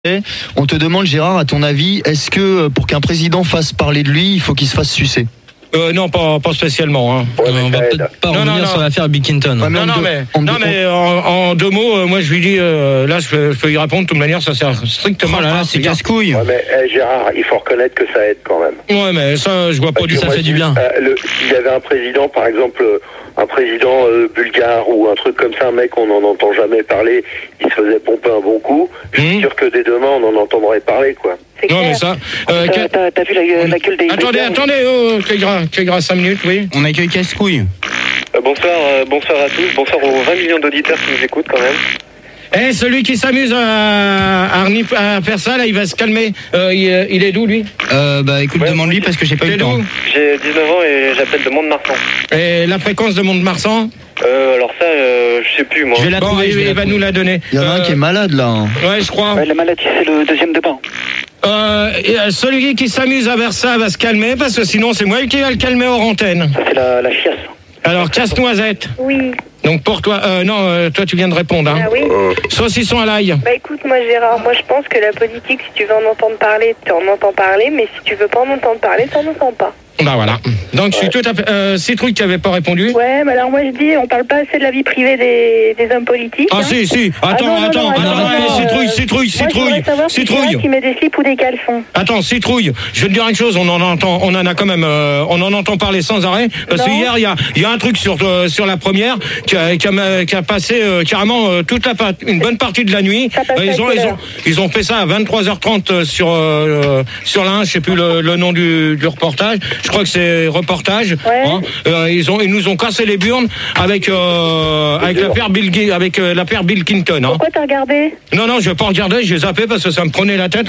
On te demande, Gérard, à ton avis, est-ce que pour qu'un président fasse parler de lui, il faut qu'il se fasse sucer? Non, pas spécialement. Hein. Ouais, on va peut-être pas revenir sur l'affaire Bickinton. Ouais, mais en deux mots, moi je lui dis, là je peux y répondre de toute manière, ça sert strictement à rien. C'est casse-couille. Ouais, mais Gérard, il faut reconnaître que ça aide quand même. Ouais, mais ça, je vois pas du tout. Ça fait du bien. S'il y avait un président, par exemple, un président bulgare ou un truc comme ça, un mec, on n'en entend jamais parler, il se faisait pomper un bon coup, je suis sûr que dès demain, on en entendrait parler, quoi. Non, mais ça. T'as vu la gueule des. Attendez, Clégra, 5 minutes, oui. On accueille casse-couille. Bonsoir à tous, bonsoir aux 20 millions d'auditeurs qui nous écoutent quand même. Celui qui s'amuse à faire ça, là, il va se calmer. Il est d'où, lui? Écoute, demande-lui parce que j'ai pas eu le temps. J'ai 19 ans et j'appelle de Mont-de-Marsan. Et la fréquence de Mont-de-Marsan? Alors ça, je sais plus, moi. Je vais la trouver, il va nous la donner. Il y en a un qui est malade, là. Hein. Ouais, je crois. Ouais, la maladie, c'est le deuxième de bain. Celui qui s'amuse à faire ça va se calmer, parce que sinon, c'est moi qui va le calmer hors antenne. Ça, c'est la chiasse. Alors, casse-noisette. Oui. Donc pour toi, toi tu viens de répondre. Hein. Ah oui. Saucisson à l'ail. Bah écoute, moi Gérard, je pense que la politique, si tu veux en entendre parler, tu en entends parler, mais si tu veux pas en entendre parler, tu en entends pas. Bah voilà. Donc je suis tout à fait... Citrouille qui avait pas répondu. Ouais, mais alors moi je dis, on parle pas assez de la vie privée des hommes politiques. Ah si. Attends. Citrouille. Citrouille. Qui met des slips ou des caleçons. Attends, Citrouille. Je vais te dire une chose, on en entend parler sans arrêt. Parce qu'hier, il y a un truc sur la première qui a passé carrément une bonne partie de la nuit. Ils ont fait ça à 23h30 sur l'un, je sais plus le nom du reportage. Je crois que c'est reportage. Ouais. Hein. Ils nous ont cassé les burnes avec l'affaire Bill Clinton. Hein. Pourquoi t'as regardé? Non, je vais pas regarder, j'ai zappé parce que ça me prenait la tête.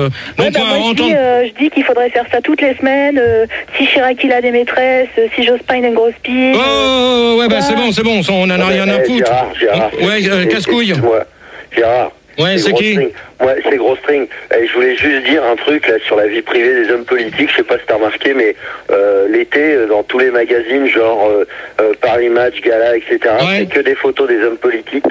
Je dis qu'il faudrait faire ça toutes les semaines. Si Chirac il a des maîtresses, si Jospin a une grosse pile. C'est bon, on en a rien à foutre. Gérard. Ouais, casse-couille. Gérard. Ouais, c'est qui? Ouais, c'est Gros String. Je voulais juste dire un truc là sur la vie privée des hommes politiques. Je sais pas si t'as remarqué, mais l'été, dans tous les magazines, genre Paris Match, Gala, etc., c'est que des photos des hommes politiques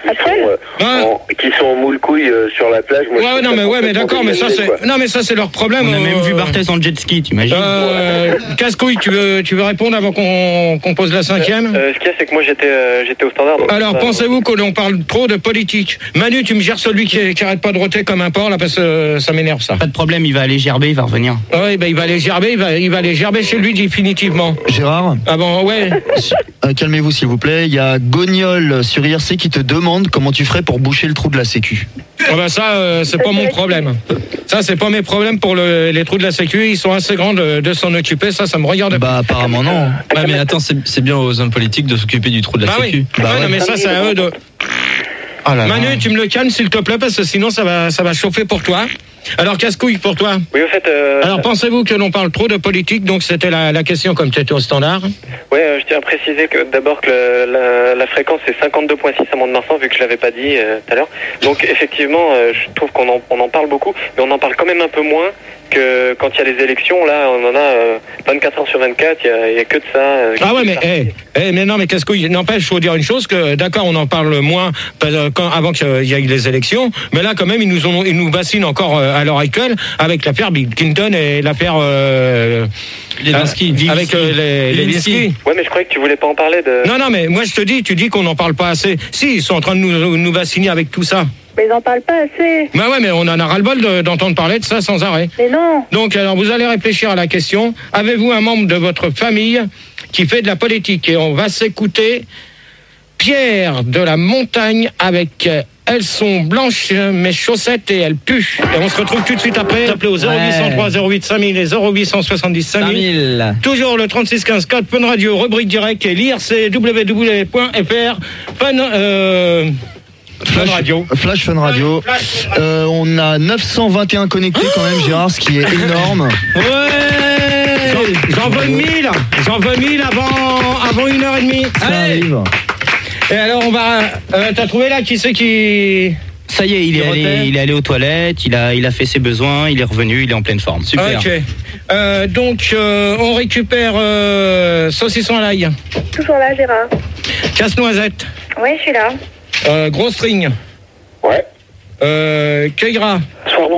qui sont en moule-couille sur la plage. Moi, mais d'accord, mais ça c'est leur problème. On a même vu Barthès en jet ski, t'imagines? Casse-couille, tu veux répondre avant qu'on pose la cinquième? Ce qu'il y a, c'est que moi j'étais au standard. Alors, pensez-vous que l'on parle trop de politique? Manu, tu me gères celui qui arrête pas de roter comme un porc là, parce que ça m'énerve ça. Pas de problème, il va aller gerber, il va revenir. Oui, il va aller gerber, il va aller gerber chez lui définitivement. Gérard? Ah bon, ouais. Calmez-vous s'il vous plaît. Il y a Gognol sur IRC qui te demande comment tu ferais pour boucher le trou de la Sécu. Ça, c'est pas mon problème. Ça, c'est pas mes problèmes pour les trous de la Sécu. Ils sont assez grands de s'en occuper. Ça me regarde. Bah, apparemment non. Ouais, mais attends, c'est bien aux hommes politiques de s'occuper du trou de la Sécu. Oui. Non, mais ça, c'est à eux de... Oh là là. Manu, tu me le calmes s'il te plaît, parce que sinon ça va chauffer pour toi. Alors, casse-couille pour toi. Oui, en fait... Alors, pensez-vous que l'on parle trop de politique? Donc, c'était la question comme tu étais au standard. Oui, je tiens à préciser que d'abord que la fréquence est 52.6 à Mont-de-Marsan, vu que je l'avais pas dit tout à l'heure. Donc, effectivement, je trouve qu'on en parle beaucoup, mais on en parle quand même un peu moins que quand il y a les élections. Là, on en a 24 heures sur 24, il y a que de ça. Mais non, mais casse-couille, n'empêche, il faut dire une chose, que d'accord, on en parle moins avant qu'il y ait les élections, mais là, quand même, ils nous vaccinent encore à l'heure actuelle avec l'affaire Bill Clinton et l'affaire Lewinsky. Avec les Lewinsky. Ouais, mais je croyais que tu voulais pas en parler de... Non, mais moi je te dis, tu dis qu'on n'en parle pas assez. Si, ils sont en train de nous vacciner avec tout ça. Mais ils en parlent pas assez. Bah ouais, mais on en a ras-le-bol d'entendre parler de ça sans arrêt. Mais non. Donc, alors, vous allez réfléchir à la question. Avez-vous un membre de votre famille qui fait de la politique? Et on va s'écouter Pierre de la Montagne avec... Elles sont blanches, mes chaussettes, et elles puent. Et on se retrouve tout de suite après. Appelez au 0803 08 5000 et 0870 5000. Toujours le 3615 4 Fun Radio, rubrique direct et l'IRC www.fr Fun Radio. Flash Fun Radio. On a 921 connectés quand même, Gérard, ce qui est énorme. Ouais. J'en veux 1000. J'en veux 1000 avant 1h30. Ça arrive. Et alors on va... t'as trouvé là qui c'est qui... Ça y est, il est allé aux toilettes, il a fait ses besoins, il est revenu, il est en pleine forme. Super. Ok. Donc on récupère saucisson à l'ail. Toujours là, Gérard. Casse-noisette. Oui, je suis là. Gros string. Ouais. Cueillera. Soir bon.